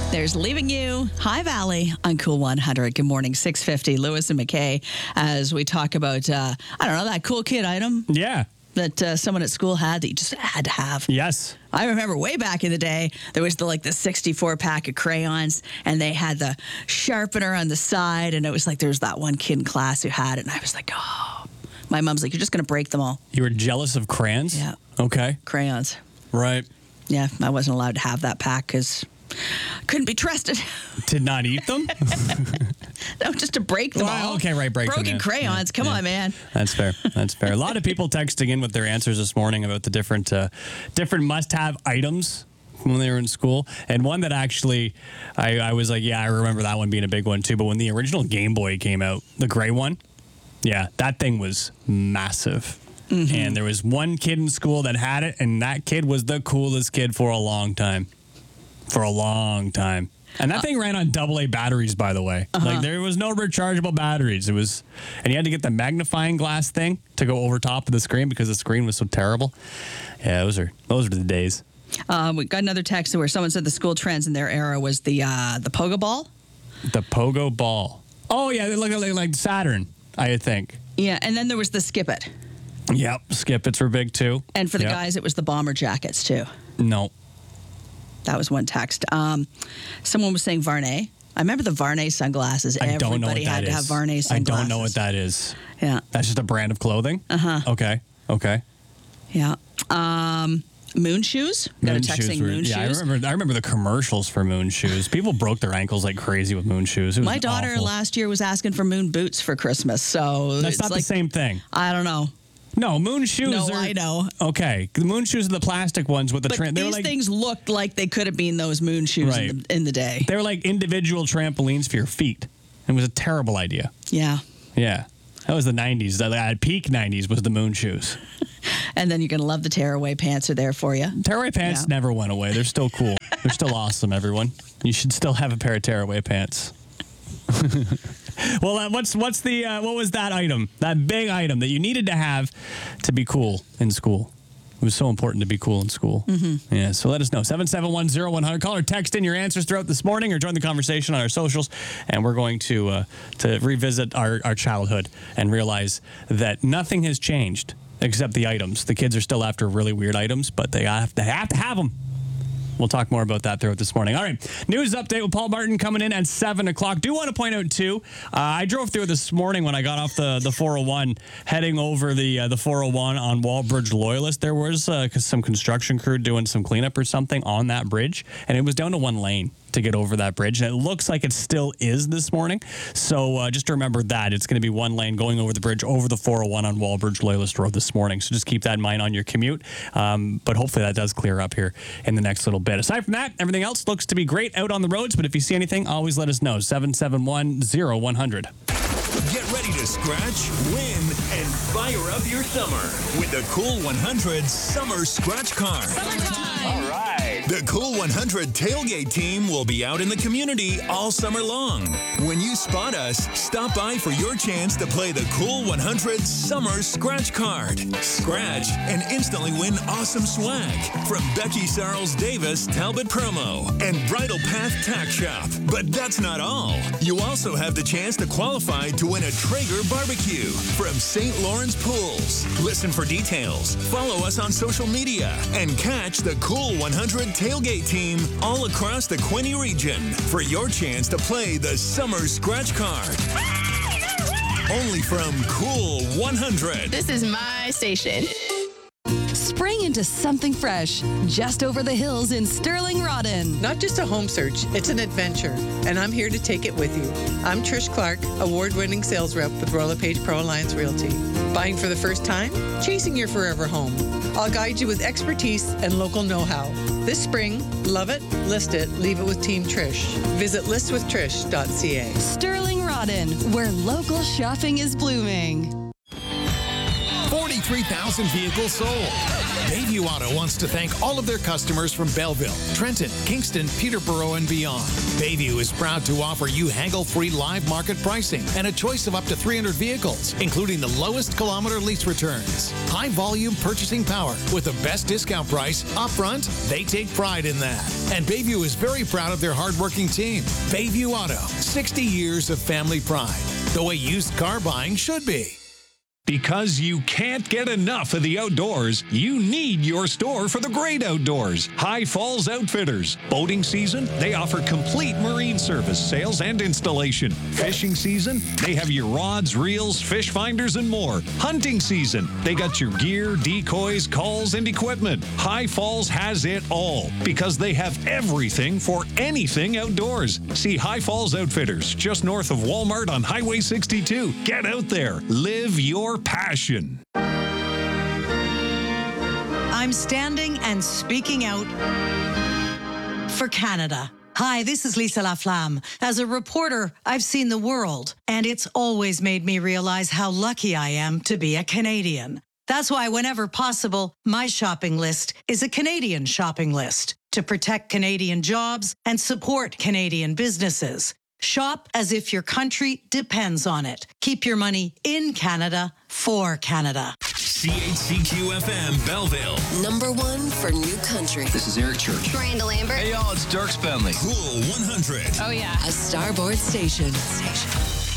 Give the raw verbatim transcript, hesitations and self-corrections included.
There's Leaving You, High Valley on Cool one hundred. Good morning, six fifty. Lewis and McKay, as we talk about, uh, I don't know, that cool kid item Yeah. that uh, someone at school had that you just had to have. Yes. I remember way back in the day, there was the like the sixty-four pack of crayons, and they had the sharpener on the side, and it was like there was that one kid in class who had it, and I was like, oh. My mom's like, you're just going to break them all. You were jealous of crayons? Yeah. Okay. Crayons. Right. Yeah, I wasn't allowed to have that pack because couldn't be trusted. Did not eat them? No, just to break them Well, all. okay, right, break them, Broken yeah. crayons. Yeah, Come yeah. on, man. That's fair. That's fair. A lot of people texting in with their answers this morning about the different uh, different must-have items when they were in school. And one that actually, I, I was like, yeah, I remember that one being a big one too. But when the original Game Boy came out, the gray one, yeah, that thing was massive. Mm-hmm. And there was one kid in school that had it, and that kid was the coolest kid for a long time. For a long time. And that uh, thing ran on double A batteries, by the way. Uh-huh. Like, there was no rechargeable batteries. It was, and you had to get the magnifying glass thing to go over top of the screen because the screen was so terrible. Yeah, those are those are the days. Um, we got another text where someone said the school trends in their era was the uh, the pogo ball. The pogo ball. Oh, yeah, they look like, like Saturn, I think. Yeah, and then there was the skip it. Yep, skip-its were big, too. And for the yep. guys, it was the bomber jackets, too. No. That was one text. Um, someone was saying Varney. I remember the Varney sunglasses. I Everybody don't know what that had is. to have Varney sunglasses. I don't know what that is. Yeah. That's just a brand of clothing? Uh-huh. Okay, okay. Yeah. Um, moon shoes. Got Moon a text shoes saying were, moon yeah, shoes. I remember, I remember the commercials for moon shoes. People broke their ankles like crazy with moon shoes. It was My daughter awful. last year was asking for moon boots for Christmas. So That's it's not like, the same thing. I don't know. No, moon shoes No, are... I know. Okay. The moon shoes are the plastic ones with the... But Tra- they these were like, things looked like they could have been those moon shoes Right. in, the, in the day. They were like individual trampolines for your feet. It was a terrible idea. Yeah. Yeah. That was the nineties. That at peak nineties was the moon shoes. And then you're going to love the tearaway pants are there for you. Tearaway pants Yeah. never went away. They're still cool. They're still awesome, everyone. You should still have a pair of tearaway pants. Well, uh, what's what's the uh, what was that item? That big item that you needed to have to be cool in school. It was so important to be cool in school. Mm-hmm. Yeah, so let us know. seven seven one zero one hundred. Call or text in your answers throughout this morning or join the conversation on our socials. And we're going to uh, to revisit our, our childhood and realize that nothing has changed except the items. The kids are still after really weird items, but they have to have, to have them. We'll talk more about that throughout this morning. All right, news update with Paul Martin coming in at seven o'clock. Do want to point out, too, uh, I drove through this morning when I got off the, the four oh one, heading over the uh, the four oh one on Wallbridge Loyalist. There was uh, some construction crew doing some cleanup or something on that bridge, and it was down to one lane to get over that bridge, and it looks like it still is this morning. So uh, just remember that. It's going to be one lane going over the bridge over the four oh one on Wallbridge Loyalist Road this morning. So just keep that in mind on your commute. Um, but hopefully that does clear up here in the next little bit. Aside from that, everything else looks to be great out on the roads. But if you see anything, always let us know. seven seven one zero one hundred. Get ready to scratch, win, and fire up your summer with the Cool one hundred Summer Scratch Card. All right. The Cool one hundred tailgate team will be out in the community all summer long. When you spot us, stop by for your chance to play the Cool one hundred Summer Scratch Card. Scratch and instantly win awesome swag from Becky Sarles Davis Talbot Promo and Bridal Path Tack Shop. But that's not all. You also have the chance to qualify to win a Traeger barbecue from Saint Lawrence Pools. Listen for details, follow us on social media, and catch the Cool one hundred tailgate team all across the Quinte region for your chance to play the Summer Scratch Card. Only from Cool one hundred. This is my station. Spring into something fresh, just over the hills in Sterling Rodden. Not just a home search, it's an adventure, and I'm here to take it with you. I'm Trish Clark, award-winning sales rep with Royal LePage Pro Alliance Realty. Buying for the first time? Chasing your forever home. I'll guide you with expertise and local know-how. This spring, love it, list it, leave it with Team Trish. Visit list with trish dot c a. Sterling Rodden, where local shopping is blooming. forty-three thousand vehicles sold. Bayview Auto wants to thank all of their customers from Belleville, Trenton, Kingston, Peterborough, and beyond. Bayview is proud to offer you haggle-free live market pricing and a choice of up to three hundred vehicles, including the lowest kilometer lease returns. High volume purchasing power with the best discount price upfront. They take pride in that. And Bayview is very proud of their hardworking team. Bayview Auto, sixty years of family pride. The way used car buying should be. Because you can't get enough of the outdoors, you need your store for the great outdoors. High Falls Outfitters. Boating season, they offer complete marine service, sales, and installation. Fishing season, they have your rods, reels, fish finders, and more. Hunting season, they got your gear, decoys, calls, and equipment. High Falls has it all because they have everything for anything outdoors. See High Falls Outfitters, just north of Walmart on Highway sixty-two. Get out there. Live your passion. I'm standing and speaking out for Canada. Hi, this is Lisa Laflamme. As a reporter, I've seen the world, and it's always made me realize how lucky I am to be a Canadian. That's why whenever possible, my shopping list is a Canadian shopping list to protect Canadian jobs and support Canadian businesses. Shop as if your country depends on it. Keep your money in Canada for Canada. C H C Q F M Belleville. Number one for new country. This is Eric Church. Miranda Lambert. Hey, y'all, it's Dirk Spenley. Cool one hundred. Oh, yeah. A Starboard station. Station.